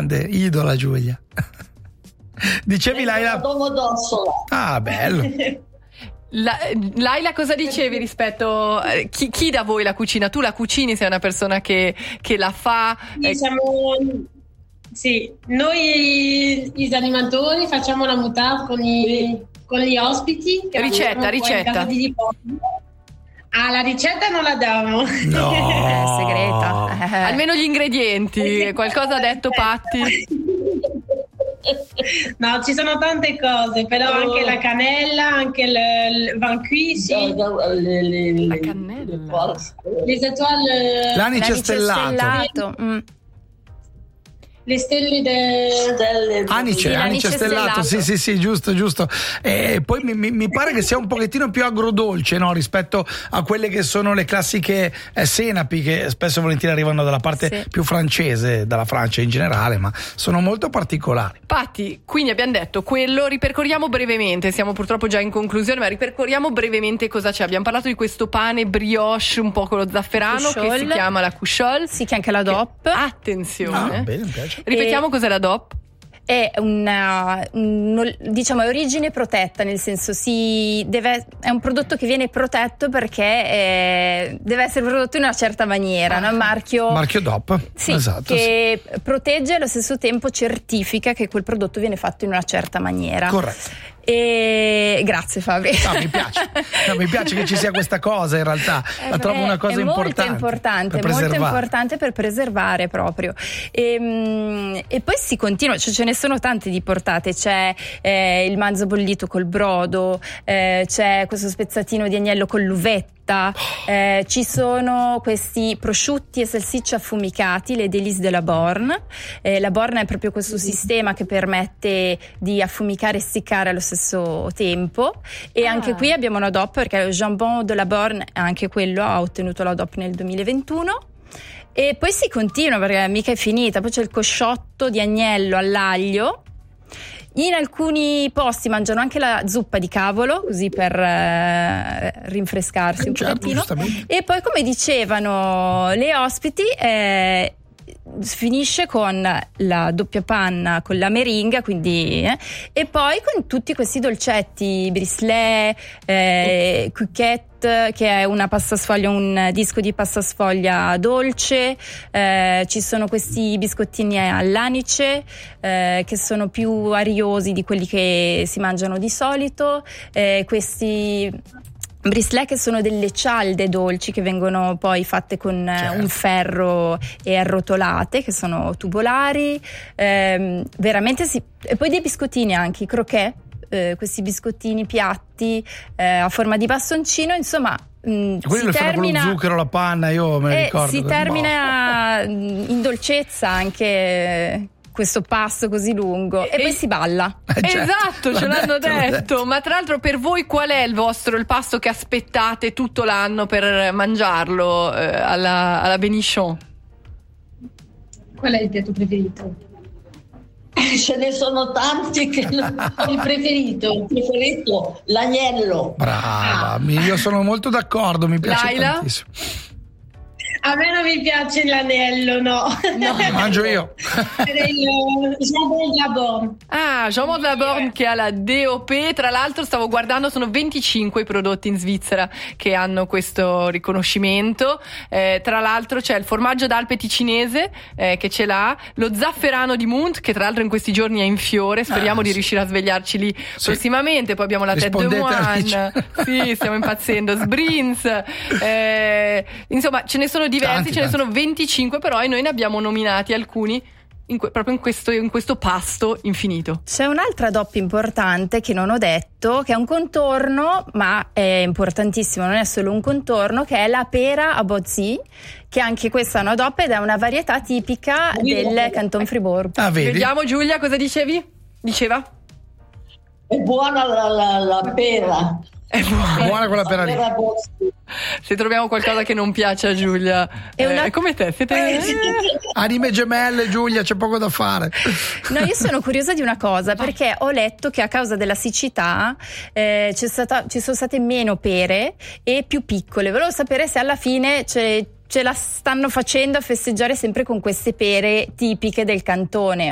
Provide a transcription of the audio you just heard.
grande, idola Giulia. Dicevi Laila? Domodossola. Ah, bello. Laila, cosa dicevi rispetto chi da voi la cucina? Tu la cucini, sei una persona che la fa? Sì, noi gli animatori facciamo la moutarde con gli ospiti. Ricetta. La ricetta non la diamo. No. Segreta. Almeno gli ingredienti. Qualcosa ha detto Patti? No, ci sono tante cose, però anche la cannella, anche il vin cuit, sì. La cannella. Les étoiles. L'anice stellato. Le stelle Anice stellato, sì, giusto. E poi mi pare che sia un pochettino più agrodolce, no, rispetto a quelle che sono le classiche senapi, che spesso e volentieri arrivano dalla parte più francese, dalla Francia in generale, ma sono molto particolari. Patti, quindi abbiamo detto quello, ripercorriamo brevemente, siamo purtroppo già in conclusione, ma ripercorriamo brevemente cosa c'è. Abbiamo parlato di questo pane brioche un po' con lo zafferano che si chiama la couchole. Sì, che anche la DOP. Attenzione. Bene, mi piace. Ripetiamo cos'è la DOP? È diciamo è origine protetta, nel senso è un prodotto che viene protetto perché deve essere prodotto in una certa maniera, no? Marchio DOP, sì, esatto, che protegge e allo stesso tempo certifica che quel prodotto viene fatto in una certa maniera. Corretto. E grazie Fabri. Mi piace che ci sia questa cosa, in realtà la trovo una cosa importante molto importante per preservare proprio, e poi si continua, cioè ce ne sono tante di portate, c'è il manzo bollito col brodo, c'è questo spezzatino di agnello con l'uvetta, ci sono questi prosciutti e salsicce affumicati, le délices de la Borne. La Borne è proprio questo sistema che permette di affumicare e essiccare allo stesso tempo, e anche qui abbiamo una DOP, perché il jambon de la Borne, anche quello ha ottenuto la DOP nel 2021. E poi si continua, perché mica è finita, poi c'è il cosciotto di agnello all'aglio. In alcuni posti mangiano anche la zuppa di cavolo, così per rinfrescarsi un pochettino. E poi, come dicevano le ospiti, finisce con la doppia panna con la meringa, quindi e poi con tutti questi dolcetti, brislet, cuquette, che è una pasta sfoglia, un disco di pasta sfoglia dolce, ci sono questi biscottini all'anice, che sono più ariosi di quelli che si mangiano di solito, questi brislet che sono delle cialde dolci che vengono poi fatte con un ferro e arrotolate, che sono tubolari, veramente e poi dei biscottini anche, i croquet, questi biscottini piatti a forma di bastoncino, insomma. Quelli lo fanno con lo zucchero, la panna, io me ne ricordo. Si termina in dolcezza anche questo pasto così lungo, e poi si balla. Esatto, ce l'hanno detto. Ma tra l'altro, per voi qual è il pasto che aspettate tutto l'anno per mangiarlo alla Bénichon? Qual è il piatto preferito? Ce ne sono tanti che il preferito l'agnello. Brava, io sono molto d'accordo, mi piace Laila? tantissimo. A me non mi piace l'anello, no. Mangio io. Il jambon de la Borne. Jambon de la Borne, che ha la DOP. Tra l'altro stavo guardando, sono 25 i prodotti in Svizzera che hanno questo riconoscimento. Tra l'altro c'è il formaggio d'Alpe ticinese, che ce l'ha, lo zafferano di Munt, che tra l'altro in questi giorni è in fiore, speriamo di riuscire a svegliarci lì prossimamente. Poi abbiamo la tête de moine, sì, stiamo impazzendo, Sbrins, insomma ce ne sono diversi, ce ne sono 25 però, e noi ne abbiamo nominati alcuni proprio in questo pasto infinito. C'è un'altra DOP importante che non ho detto, che è un contorno, ma è importantissimo, non è solo un contorno, che è la pera a Bozzi, che anche questa è una DOP ed è una varietà tipica del Canton Fribourg. Vediamo, Giulia, cosa diceva? È buona la pera. È buona quella pera lì. Se troviamo qualcosa che non piace a Giulia, è come te, siete anime gemelle, Giulia, c'è poco da fare. No, io sono curiosa di una cosa, perché ho letto che a causa della siccità ci sono state meno pere e più piccole. Volevo sapere se alla fine ce la stanno facendo a festeggiare sempre con queste pere tipiche del cantone,